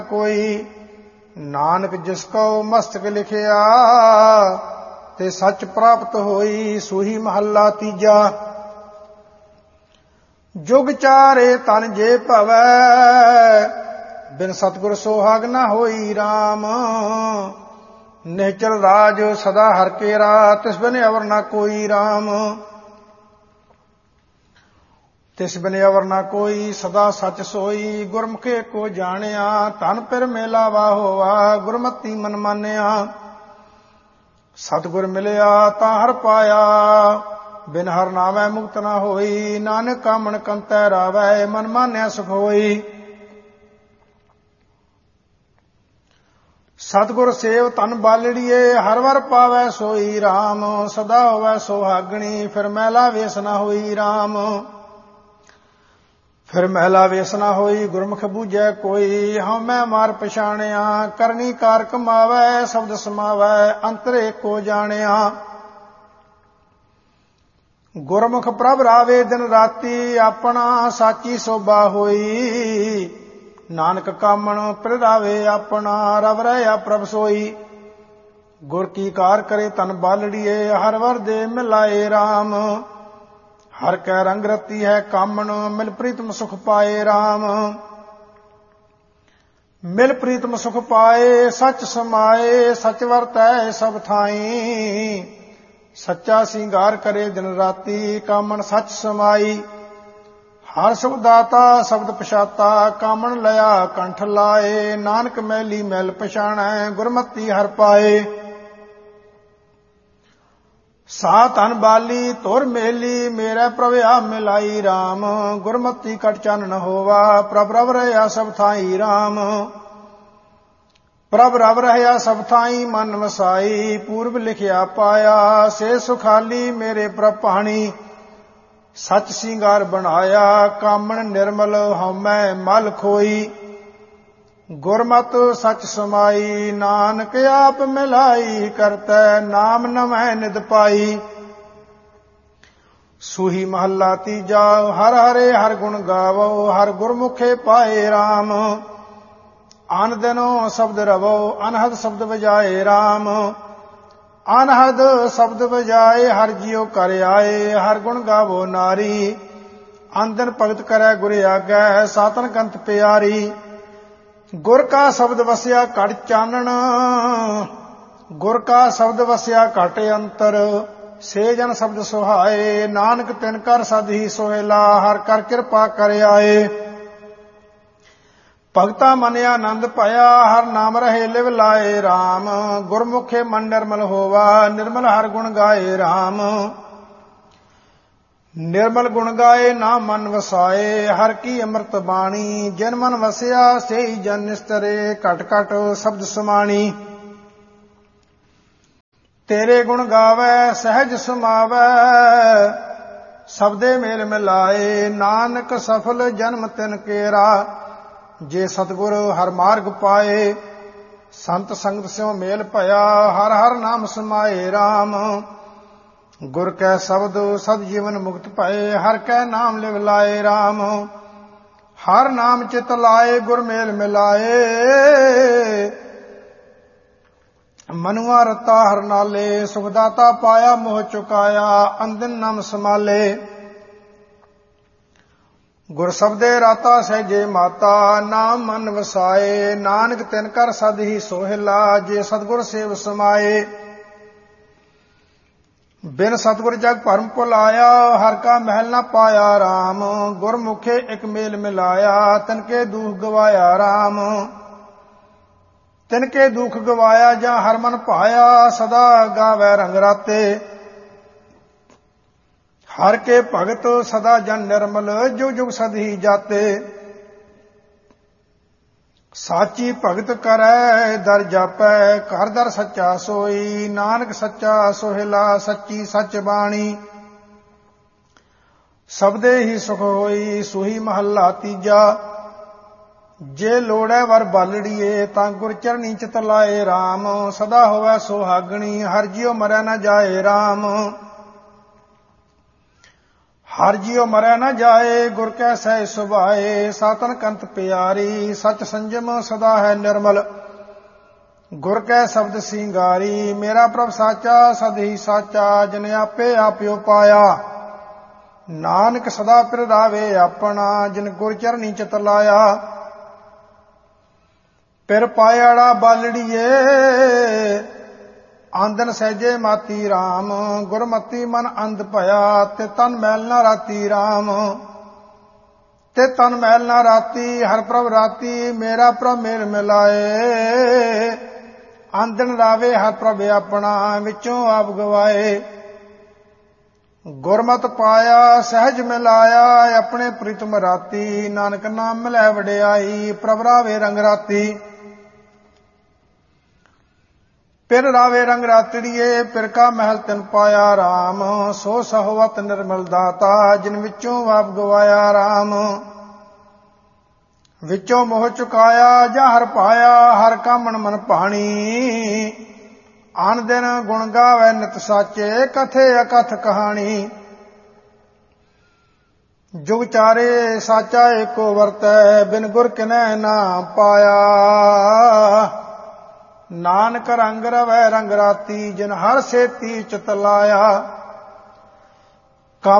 ਕੋਈ। ਨਾਨਕ ਜਿਸ ਕਉ ਮਸਤਕ ਲਿਖਿਆ ਤੇ ਸੱਚ ਪ੍ਰਾਪਤ ਹੋਈ। ਸੂਹੀ ਮਹੱਲਾ ਤੀਜਾ। ਜੁਗ ਚਾਰੇ ਤਨ ਜੇ ਭਵੈ ਬਿਨ ਸਤਿਗੁਰ ਸੁਹਾਗ ਨਾ ਹੋਈ। ਰਾਮ ਨਿਹਚਲ ਰਾਜ ਸਦਾ ਹਰਿ ਕੇਰਾ ਤਿਸ ਬਿਨ ਅਵਰ ਨਾ ਕੋਈ। ਰਾਮ ਤਿਸ ਬਿਨ ਅਵਰ ਨਾ ਕੋਈ ਸਦਾ ਸੱਚ ਸੋਈ। ਗੁਰਮੁਖੇ ਕੋ ਜਾਣਿਆ ਧਨ ਪਿਰ ਮੇਲਾਵਾ ਹੋਆ। ਗੁਰਮਤੀ ਮਨ ਮਾਨਿਆ ਸਤਿਗੁਰ ਮਿਲਿਆ ਤਾਂ ਹਰ ਪਾਇਆ। ਬਿਨ ਹਰ ਨਾਮੈ ਮੁਕਤ ਨਾ ਹੋਈ। ਨਾਨਕ ਕਾਮਣ ਕੰਤੈ ਰਾਵੈ ਮਨ ਮਾਨਿਆ ਸੁਖ ਹੋਈ। ਸਤਿਗੁਰ ਸੇਵ ਧਨ ਬਾਲੜੀਏ ਹਰ ਵਰ ਪਾਵੈ ਸੋਈ। ਰਾਮ ਸਦਾ ਹੋਵੈ ਸੁਹਾਗਣੀ ਫਿਰ ਮਹਿਲਾ ਵੇਸ ਨਾ ਹੋਈ। ਰਾਮ ਫਿਰ ਮਹਿਲਾ ਵੇਸ ਨਾ ਹੋਈ। ਗੁਰਮੁਖ ਬੂਝੈ ਕੋਈ ਹਉ ਮੈਂ ਮਾਰ ਪਛਾਣਿਆ। ਕਰਨੀ ਕਾਰ ਕਮਾਵੈ ਸ਼ਬਦ ਸਮਾਵੈ ਅੰਤਰ ਏਕੋ ਜਾਣਿਆ। ਗੁਰਮੁਖ ਪ੍ਰਭ ਰਾਵੇ ਦਿਨ ਰਾਤੀ ਆਪਣਾ ਸਾਚੀ ਸੋਭਾ ਹੋਈ। ਨਾਨਕ ਕਾਮਣ ਪਿਰ ਰਾਵੇ ਆਪਣਾ ਰਵ ਰਹਿਆ ਪ੍ਰਭ ਸੋਈ। ਗੁਰ ਕੀ ਕਾਰ ਕਰੇ ਤਨ ਬਾਲੜੀਏ ਹਰ ਵਰ ਦੇ ਮਿਲਾਏ। ਰਾਮ ਹਰ ਕੈ ਰੰਗ ਰਤੀ ਹੈ ਕਾਮਣ ਮਿਲ ਪ੍ਰੀਤਮ ਸੁਖ ਪਾਏ। ਰਾਮ ਮਿਲ ਪ੍ਰੀਤਮ ਸੁਖ ਪਾਏ ਸੱਚ ਸਮਾਏ। ਸੱਚ ਵਰਤੈ ਸਭ ਥਾਈ ਸੱਚਾ ਸਿੰਗਾਰ ਕਰੇ ਦਿਨ ਰਾਤੀ ਕਾਮਣ ਸੱਚ ਸਮਾਈ। ਹਰ ਸੁਖ ਦਾਤਾ ਸ਼ਬਦ ਪਛਾਤਾ ਕਾਮਣ ਲਿਆ ਕੰਠ ਲਾਏ। ਨਾਨਕ ਮੈਲੀ ਮੈਲ ਪਛਾਣੈ ਗੁਰਮਤੀ ਹਰ ਪਾਏ। ਸਾ ਧਨ ਬਾਲੀ ਧੁਰ ਮੇਲੀ ਮੇਰੇ ਪ੍ਰਭ ਆ ਮਿਲਾਈ। ਰਾਮ ਗੁਰਮਤੀ ਕਟ ਚਾਨਣ ਹੋਵਾ ਪ੍ਰਭ ਰਵ ਰਹਿਆ ਸਭ ਥਾਈ। ਰਾਮ ਪ੍ਰਭ ਰਵ ਰਹਿਆ ਸਭ ਥਾਈ ਮਨ ਵਸਾਈ। ਪੂਰਬ ਲਿਖਿਆ ਪਾਇਆ ਸੇ ਸੁਖਾਲੀ ਮੇਰੇ ਪ੍ਰਭ ਭਾਣੀ। ਸੱਚ ਸਿੰਗਾਰ ਬਣਾਇਆ ਕਾਮਣ ਨਿਰਮਲ ਹਉਮੈ ਮਲ ਖੋਈ। ਗੁਰਮਤਿ ਸੱਚ ਸਮਾਈ ਨਾਨਕ ਆਪ ਮਿਲਾਈ। ਕਰਤੈ ਨਾਮ ਨਵੈ ਨਿਦ ਪਾਈ। ਸੂਹੀ ਮਹੱਲਾ ਤੀਜਾ। ਹਰ ਹਰੇ ਹਰ ਗੁਣ ਗਾਵੋ ਹਰ ਗੁਰਮੁਖੇ ਪਾਏ। ਰਾਮ ਅਨ ਦਿਨੋ ਸ਼ਬਦ ਰਵੋ ਅਨਹਦ ਸ਼ਬਦ ਵਜਾਏ। ਰਾਮ ਅਨਹਦ ਸ਼ਬਦ ਵਜਾਏ ਹਰ ਜੀਉ ਕਰ ਆਏ। ਹਰ ਗੁਣ ਗਾਵੋ ਨਾਰੀ ਅੰਦਨ ਭਗਤ ਕਰੈ ਗੁਰ ਆਗੈ ਸਾਤਨ ਕੰਤ ਪਿਆਰੀ। ਗੁਰ ਕਾ ਸ਼ਬਦ ਵਸਿਆ ਘਟ ਚਾਨਣ ਗੁਰ ਕਾ ਸ਼ਬਦ ਵਸਿਆ ਘਟ ਅੰਤਰ। ਸੇ ਜਨ ਸ਼ਬਦ ਸੁਹਾਏ ਨਾਨਕ ਤਿਨ ਕਰ ਸਦ ਹੀ ਸੋਹਿਲਾ। ਹਰ ਕਰ ਕਿਰਪਾ ਕਰ ਆਏ। ਭਗਤਾ ਮਨ ਆਨੰਦ ਭਇਆ ਹਰ ਨਾਮ ਰਹੇ ਲਿਵ ਲਾਏ। ਰਾਮ ਗੁਰਮੁਖੇ ਮਨ ਨਿਰਮਲ ਹੋਵਾ ਨਿਰਮਲ ਹਰ ਗੁਣ ਗਾਏ। ਰਾਮ ਨਿਰਮਲ ਗੁਣ ਗਾਏ ਨਾ ਮਨ ਵਸਾਏ। ਹਰ ਕੀ ਅੰਮ੍ਰਿਤ ਬਾਣੀ ਜਿਨ ਮਨ ਵਸਿਆ ਸੇਈ ਜਨ ਨਿਸਤਰੇ। ਘਟ ਘਟ ਸ਼ਬਦ ਸਮਾਣੀ ਤੇਰੇ ਗੁਣ ਗਾਵੈ ਸਹਿਜ ਸਮਾਵੈ ਸਬਦੇ ਮੇਲ ਮਿਲਾਏ। ਨਾਨਕ ਸਫਲ ਜਨਮ ਤਿਨ ਕੇਰਾ ਜੇ ਸਤਿਗੁਰ ਹਰ ਮਾਰਗ ਪਾਏ। ਸੰਤ ਸੰਗਤ ਸਿਉ ਮੇਲ ਭਇਆ ਹਰ ਹਰ ਨਾਮ ਸਮਾਏ। ਰਾਮ ਗੁਰ ਕੈ ਸ਼ਬਦ ਸਦ ਜੀਵਨ ਮੁਕਤ ਭਏ ਹਰ ਕੈ ਨਾਮ ਲਿਵ ਲਾਏ। ਰਾਮ ਹਰ ਨਾਮ ਚਿਤ ਲਾਏ ਗੁਰ ਮੇਲ ਮਿਲਾਏ। ਮਨੁਆ ਰਤਾ ਹਰ ਨਾਲੇ ਸੁਖ ਦਾਤਾ ਪਾਇਆ ਮੋਹ ਚੁਕਾਇਆ ਅੰਦਨ ਨਾਮ ਸਮਾਲੇ। ਗੁਰ ਸਬਦੇ ਰਾਤਾ ਸਹਿਜੇ ਮਾਤਾ ਨਾਮ ਮਨ ਵਸਾਏ। ਨਾਨਕ ਤਿਨ ਕਰ ਸਦ ਹੀ ਸੋਹਿਲਾ ਜੇ ਸਤਿਗੁਰ ਸੇਵ ਸਮਾਏ। ਬਿਨ ਸਤਿਗੁਰ ਜਗ ਭਰਮ ਭੁਲਾਇਆ ਹਰ ਕਾ ਮਹਿਲ ਨਾ ਪਾਇਆ। ਰਾਮ ਗੁਰਮੁਖੇ ਇਕ ਮੇਲ ਮਿਲਾਇਆ ਤਿਨ ਕੇ ਦੁਖ ਗਵਾਇਆ। ਰਾਮ ਤਿਨ ਕੇ ਦੁਖ ਗਵਾਇਆ ਜਾਂ ਹਰ ਮਨ ਭਾਇਆ ਸਦਾ ਗਾਵੈ ਰੰਗ ਰਾਤੇ। ਹਰ ਕੇ ਭਗਤ ਸਦਾ ਜਨ ਨਿਰਮਲ ਜੁਗ ਜੁਗ ਸਦ ਹੀ ਜਾਤੇ। ਸਾਚੀ ਭਗਤ ਕਰੈ ਦਰ ਜਾਪੈ ਘਰ ਦਰ ਸੱਚਾ ਸੋਈ। ਨਾਨਕ ਸੱਚਾ ਸੋਹਿਲਾ ਸੱਚੀ ਸੱਚ ਬਾਣੀ ਸਬਦੇ ਹੀ ਸੁਖ ਹੋਈ। ਸੂਹੀ ਮਹੱਲਾ ਤੀਜਾ। ਜੇ ਲੋੜੈ ਵਰ ਬਾਲੜੀਏ ਤਾਂ ਗੁਰ ਚਰਨੀ ਚਿਤ ਲਾਏ। ਰਾਮ ਸਦਾ ਹੋਵੈ ਸੁਹਾਗਣੀ ਹਰ ਜਿਉ ਮਰੈ ਨ ਜਾਏ। ਰਾਮ ਹਰ ਜੀਉ ਮਰੈ ਨ ਜਾਏ, ਗੁਰ ਕੈ ਸਹਿ ਸੁਭਾਏ। ਸਾਤਨ ਕੰਤ ਪਿਆਰੀ, ਸਚ ਸੰਜਮ ਸਦਾ ਹੈ ਨਿਰਮਲ। ਗੁਰ ਕੈ ਸ਼ਬਦ ਸਿੰਗਾਰੀ, ਮੇਰਾ ਪ੍ਰਭ ਸਾਚਾ ਸਦ ਹੀ ਸਾਚਾ। ਜਿਨ ਆਪੇ ਆਪਿਓ ਪਾਇਆ, ਨਾਨਕ ਸਦਾ ਪਿਰ ਰਾਵੇ ਆਪਣਾ। ਜਿਨ ਗੁਰ ਚਰਨੀ ਚਿਤ ਲਾਇਆ, ਪਿਰ ਪਾਇਆੜਾ ਬਾਲੜੀਏ। ਆਂਦਨ ਸਹਿਜੇ ਮਾਤੀ ਰਾਮ, ਗੁਰਮਤੀ ਮਨ ਅੰਧ ਭਇਆ। ਤੇ ਤਨ ਮੈਲ ਨਾ ਰਾਤੀ ਰਾਮ, ਤੇ ਤਨ ਮੈਲ ਨਾ ਰਾਤੀ। ਹਰ ਪ੍ਰਭ ਰਾਤੀ, ਮੇਰਾ ਪ੍ਰਭ ਮੇਲ ਮਿਲਾਏ। ਆਂਦਨ ਰਾਵੇ ਹਰ ਪ੍ਰਭ ਆਪਣਾ, ਵਿੱਚੋਂ ਆਪ ਗਵਾਏ। ਗੁਰਮਤਿ ਪਾਇਆ ਸਹਿਜ ਮਿਲਾਇਆ, ਆਪਣੇ ਪ੍ਰੀਤਮ ਰਾਤੀ। ਨਾਨਕ ਨਾਮ ਮਿਲੈ ਵਡਿਆਈ, ਪ੍ਰਭ ਰਾਵੇ ਰੰਗ ਰਾਤੀ। ਪਿਰ ਰਾਵੇ ਰੰਗ ਰਾਤੜੀਏ, ਪਿਰ ਕਾ ਮਹਿਲ ਤਿਨ ਪਾਇਆ ਰਾਮ। ਸੋ ਸਹਵਤ ਨਿਰਮਲ ਦਾਤਾ, ਜਿਨ ਵਿੱਚੋਂ ਆਪ ਗਵਾਇਆ ਰਾਮ। ਵਿੱਚੋਂ ਮੋਹ ਚੁਕਾਇਆ ਜਾਂ ਹਰ ਪਾਇਆ, ਹਰ ਕਾ ਮਨ ਮਨ ਭਾਣੀ। ਆਨ ਦਿਨ ਗੁਣ ਗਾਵੇ ਨਿਤ ਸਾਚੇ, ਕਥੇ ਅਕਥ ਕਹਾਣੀ। ਜੁਗ ਚਾਰੇ ਸਾਚਾ ਏਕੋ ਵਰਤੈ, ਬਿਨ ਗੁਰ ਕਿਨੈ ਨਾ ਪਾਇਆ। ਨਾਨਕ ਰੰਗ ਰਵੈ ਰੰਗ ਰਾਤੀ, ਜਿਨ ਹਰ ਸੇਤੀ ਚਿਤ ਲਾਇਆ।